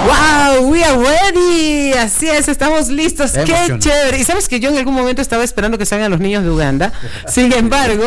¡Wow! We are ready. Así es, estamos listos. ¡Qué chévere! Y sabes que yo en algún momento estaba esperando que salgan los niños de Uganda. Sin embargo,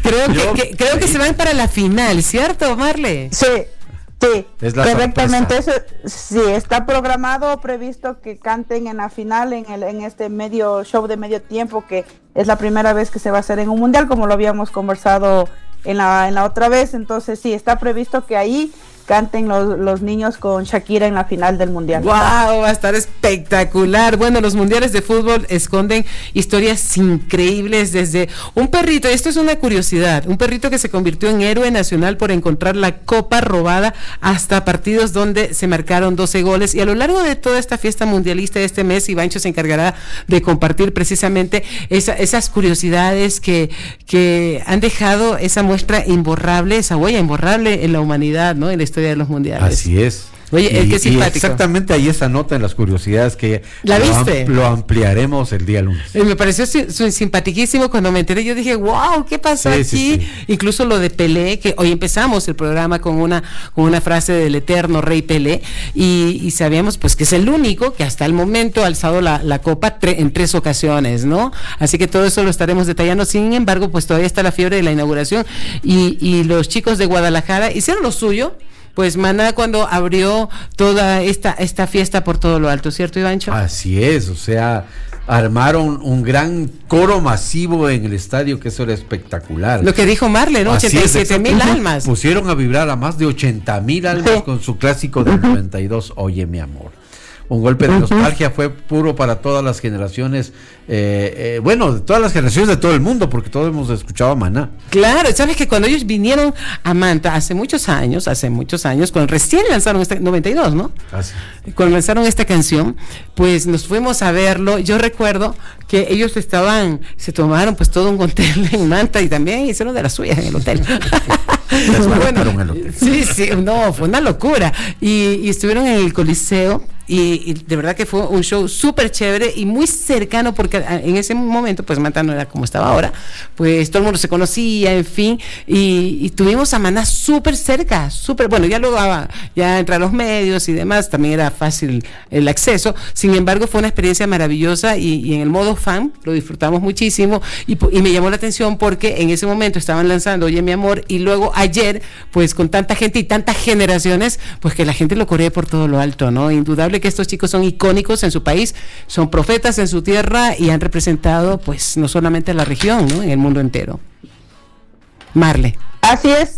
creo que se van para la final, ¿cierto, Marle? Sí, correctamente. Eso, sí, está programado, previsto que canten en la final, en este show de medio tiempo, que es la primera vez que se va a hacer en un mundial, como lo habíamos conversado en la otra vez. Entonces sí, está previsto que ahí canten los niños con Shakira en la final del mundial. ¡Wow! Va a estar espectacular. Bueno, los mundiales de fútbol esconden historias increíbles, desde un perrito, esto es una curiosidad, un perrito que se convirtió en héroe nacional por encontrar la copa robada, hasta partidos donde se marcaron 12 goles. Y a lo largo de toda esta fiesta mundialista de este mes, Ivancho se encargará de compartir precisamente esas curiosidades que han dejado esa muestra imborrable, esa huella imborrable en la humanidad, ¿no? En la historia de los mundiales. Así es. Oye, qué simpático. Exactamente ahí esa nota en las curiosidades que ¿la viste? Lo ampliaremos el día lunes. Me pareció simpaticísimo cuando me enteré. Yo dije, wow, ¿qué pasó aquí? Sí. Incluso lo de Pelé, que hoy empezamos el programa con una frase del eterno rey Pelé, y sabíamos pues que es el único que hasta el momento ha alzado la copa en 3 ocasiones, ¿no? Así que todo eso lo estaremos detallando. Sin embargo, pues todavía está la fiebre de la inauguración, y los chicos de Guadalajara hicieron lo suyo. Pues Maná cuando abrió toda esta fiesta por todo lo alto, ¿cierto, Ivancho? Así es, o sea, armaron un gran coro masivo en el estadio, que eso era espectacular. Lo que dijo Marle, ¿no? 87,000 almas. Pusieron a vibrar a más de 80,000 almas con su clásico del 92, Oye mi amor. Un golpe de nostalgia fue puro para todas las generaciones, bueno, de todas las generaciones de todo el mundo, porque todos hemos escuchado a Maná. Claro, sabes que cuando ellos vinieron a Manta hace muchos años, cuando recién lanzaron 92, ¿no? Cuando lanzaron esta canción, pues nos fuimos a verlo. Yo recuerdo que ellos se tomaron pues todo un hotel en Manta, y también hicieron de las suyas en el hotel. Fue una locura. Y estuvieron en el Coliseo, y de verdad que fue un show súper chévere y muy cercano, porque en ese momento pues Manta no era como estaba ahora, pues todo el mundo se conocía, en fin, y tuvimos a Maná súper cerca, bueno, ya luego ya entre los medios y demás también era fácil el acceso. Sin embargo, fue una experiencia maravillosa, y en el modo fan lo disfrutamos muchísimo, y me llamó la atención porque en ese momento estaban lanzando Oye mi amor, y luego ayer pues con tanta gente y tantas generaciones, pues que la gente lo coree por todo lo alto, ¿no? Indudable que estos chicos son icónicos en su país, son profetas en su tierra, y han representado pues no solamente a la región, ¿no? En el mundo entero. Marle. Así es.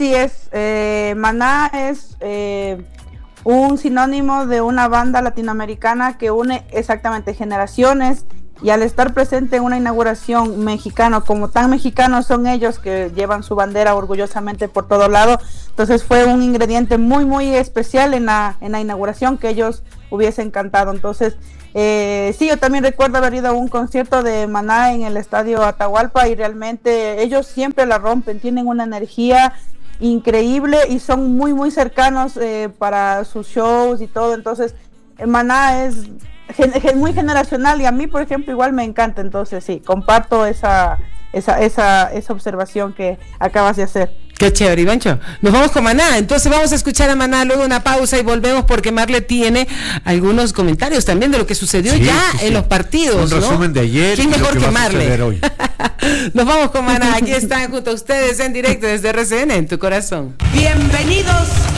Maná es un sinónimo de una banda latinoamericana que une exactamente generaciones, y al estar presente en una inauguración mexicana, como tan mexicanos son ellos, que llevan su bandera orgullosamente por todo lado, entonces fue un ingrediente muy muy especial en la inauguración, que ellos hubiesen cantado. Entonces sí, yo también recuerdo haber ido a un concierto de Maná en el estadio Atahualpa, y realmente ellos siempre la rompen, tienen una energía increíble y son muy muy cercanos para sus shows y todo. Entonces Maná es muy generacional, y a mí por ejemplo igual me encanta. Entonces sí, comparto esa observación que acabas de hacer. Qué chévere, Ivancho. Nos vamos con Maná, entonces vamos a escuchar a Maná, luego una pausa y volvemos, porque Marle tiene algunos comentarios también de lo que sucedió en los partidos, un resumen de ayer. ¿Quién mejor que Marle? Hoy. Nos vamos con Maná, aquí están junto a ustedes en directo desde RCN, en tu corazón. Bienvenidos